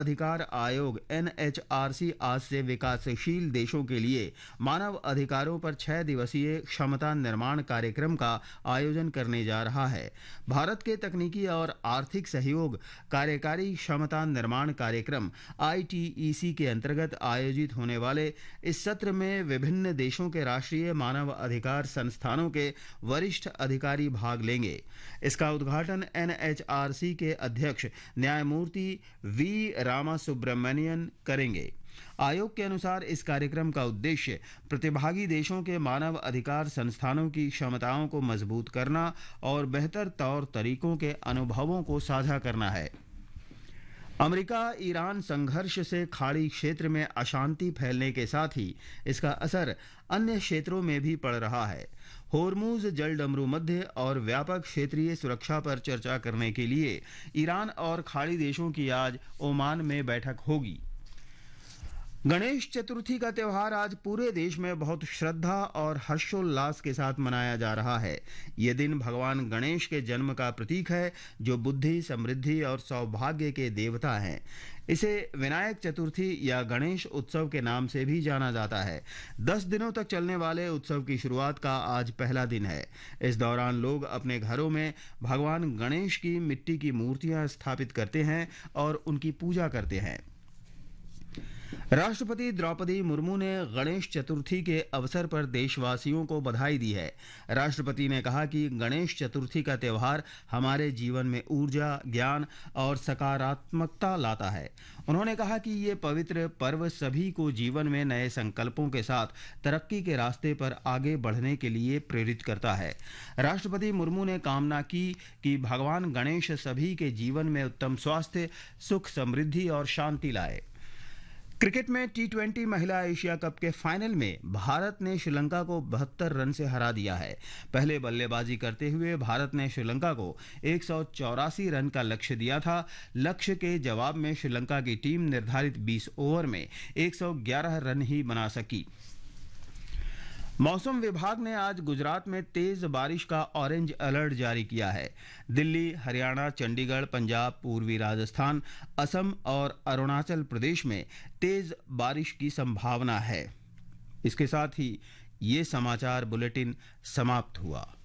अधिकार आयोग NHRC आज से विकासशील देशों के लिए मानव अधिकारों पर 6 दिवसीय क्षमता निर्माण कार्यक्रम का आयोजन करने जा रहा है। भारत के तकनीकी और आर्थिक सहयोग कार्यकारी क्षमता निर्माण कार्यक्रम ITEC के अंतर्गत आयोजित होने वाले इस सत्र में विभिन्न देशों के राष्ट्रीय मानव अधिकार संस्थानों के वरिष्ठ अधिकारी भाग लेंगे। इसका उद्घाटन NHRC के अध्यक्ष न्यायमूर्ति V रामासुब्रमणियन करेंगे। आयोग के अनुसार इस कार्यक्रम का उद्देश्य प्रतिभागी देशों के मानव अधिकार संस्थानों की क्षमताओं को मजबूत करना और बेहतर तौर तरीकों के अनुभवों को साझा करना है। अमेरिका ईरान संघर्ष से खाड़ी क्षेत्र में अशांति फैलने के साथ ही इसका असर अन्य क्षेत्रों में भी पड़ रहा है। होर्मुज जलडमरू मध्य और व्यापक क्षेत्रीय सुरक्षा पर चर्चा करने के लिए ईरान और खाड़ी देशों की आज ओमान में बैठक होगी। गणेश चतुर्थी का त्यौहार आज पूरे देश में बहुत श्रद्धा और हर्षोल्लास के साथ मनाया जा रहा है। ये दिन भगवान गणेश के जन्म का प्रतीक है, जो बुद्धि, समृद्धि और सौभाग्य के देवता हैं। इसे विनायक चतुर्थी या गणेश उत्सव के नाम से भी जाना जाता है। 10 दिनों तक चलने वाले उत्सव की शुरुआत का आज पहला दिन है। इस दौरान लोग अपने घरों में भगवान गणेश की मिट्टी की मूर्तियां स्थापित करते हैं और उनकी पूजा करते हैं। राष्ट्रपति द्रौपदी मुर्मू ने गणेश चतुर्थी के अवसर पर देशवासियों को बधाई दी है। राष्ट्रपति ने कहा कि गणेश चतुर्थी का त्यौहार हमारे जीवन में ऊर्जा, ज्ञान और सकारात्मकता लाता है। उन्होंने कहा कि ये पवित्र पर्व सभी को जीवन में नए संकल्पों के साथ तरक्की के रास्ते पर आगे बढ़ने के लिए प्रेरित करता है। राष्ट्रपति मुर्मू ने कामना की कि भगवान गणेश सभी के जीवन में उत्तम स्वास्थ्य, सुख, समृद्धि और शांति लाए। क्रिकेट में T20 महिला एशिया कप के फाइनल में भारत ने श्रीलंका को 72 रन से हरा दिया है। पहले बल्लेबाजी करते हुए भारत ने श्रीलंका को 184 रन का लक्ष्य दिया था। लक्ष्य के जवाब में श्रीलंका की टीम निर्धारित 20 ओवर में 111 रन ही बना सकी। मौसम विभाग ने आज गुजरात में तेज बारिश का ऑरेंज अलर्ट जारी किया है। दिल्ली, हरियाणा, चंडीगढ़, पंजाब, पूर्वी राजस्थान, असम और अरुणाचल प्रदेश में तेज बारिश की संभावना है। इसके साथ ही ये समाचार बुलेटिन समाप्त हुआ।